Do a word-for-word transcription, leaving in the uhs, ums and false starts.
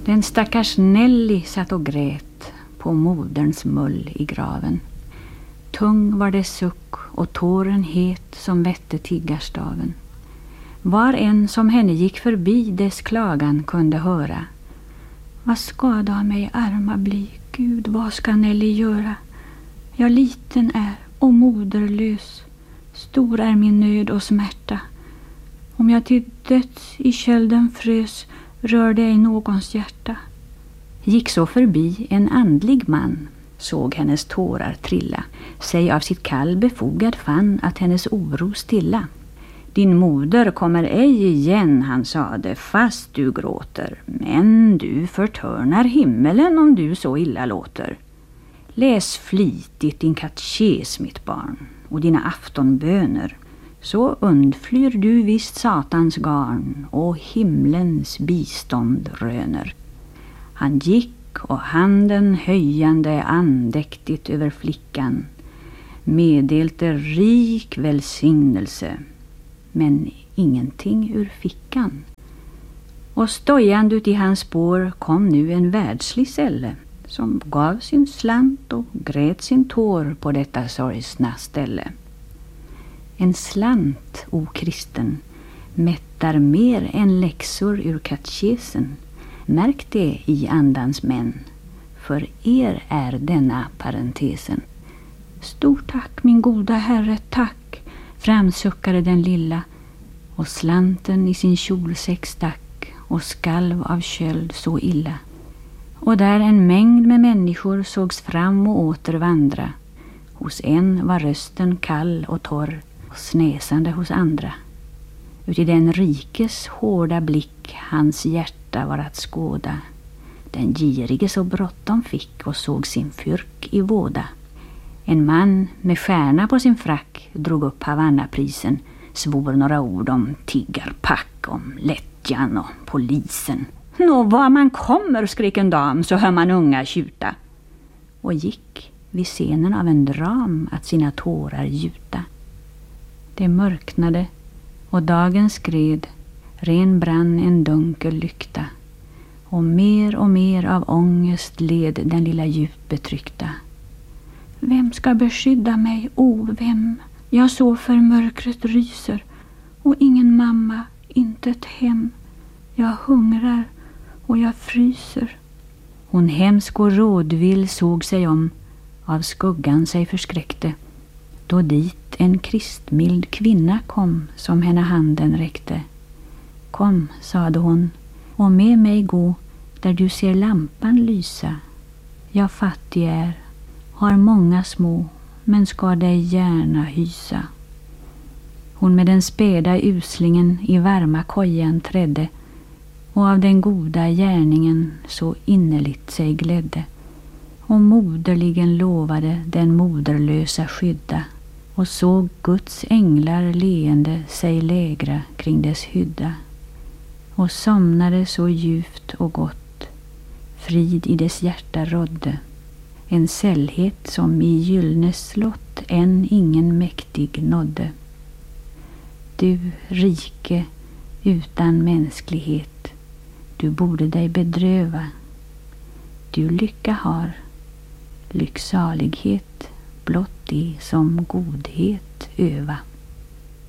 Den stackars Nelly satt och grät på moderns mull i graven. Tung var det suck och tåren het som vette tiggarstaven. Var en som henne gick förbi dess klagan kunde höra. Vad skada mig arma bli, Gud, vad ska Nelly göra? Jag liten är och moderlös, stor är min nöd och smärta. Om jag till döds i kölden frös, rörde ej någons hjärta. Gick så förbi en andlig man, såg hennes tårar trilla, sig av sitt kall befogad fann att hennes oro stilla. Din moder kommer ej igen, han sade, fast du gråter, men du förtörnar himmelen om du så illa låter. Läs flitigt din katekes, mitt barn, och dina aftonböner, så undflyr du visst satans garn och himlens bistånd röner. Han gick och handen höjande andäktigt över flickan meddelte rik välsignelse, men ingenting ur fickan. Och stojande ut i hans spår kom nu en världslig sälle, som gav sin slant och grät sin tår på detta sorgsna ställe. En slant, o kristen, mättar mer än läxor ur katekesen. Märk det i andans män, för er är denna parentesen. Stort tack, min goda herre, tack, framsuckade den lilla, och slanten i sin kjolsäck stack och skalv av köld så illa. Och där en mängd med människor sågs fram och åter vandra. Hos en var rösten kall och torr och snäsande hos andra. Uti den rikes hårda blick hans hjärta var att skåda. Den girige så bråttom fick och såg sin fyrk i våda. En man med stjärna på sin frack drog upp Havanna-prisen, svor några ord om tiggarpack, om lättjan och polisen. Nå, var man kommer, skrek en dam, så hör man unga tjuta. Och gick vid scenen av en dram att sina tårar gjuta. Det mörknade och dagen skred, ren brann en dunkel lykta, och mer och mer av ångest led den lilla djupt betryckta. Vem ska beskydda mig, o vem? Jag så för mörkret ryser, och ingen mamma, inte ett hem. Jag hungrar och jag fryser. Hon hemsk och rådvill såg sig om, av skuggan sig förskräckte, då dit en kristmild kvinna kom som henne handen räckte. Kom, sade hon, och med mig gå där du ser lampan lysa. Jag fattig är, har många små, men ska dig gärna hysa. Hon med den späda uslingen i varma kojan trädde, och av den goda gärningen så innerligt sig glädde, och moderligen lovade den moderlösa skydda, och såg Guds änglar leende sig lägra kring dess hydda, och somnade så djupt och gott, frid i dess hjärta rådde, en sällhet som i gyllnes slott än ingen mäktig nådde. Du rike utan mänsklighet, du borde dig bedröva. Du lycka har, lycksalighet blott det som godhet öva.